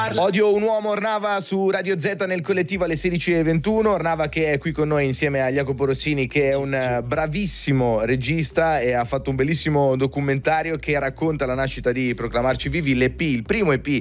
Odio un uomo, Ornava su Radio Z nel collettivo alle 16:21. Ornava che è qui con noi insieme a Jacopo Rossini, che è un bravissimo regista e ha fatto un bellissimo documentario che racconta la nascita di Proclamarci Vivi, l'EP, il primo EP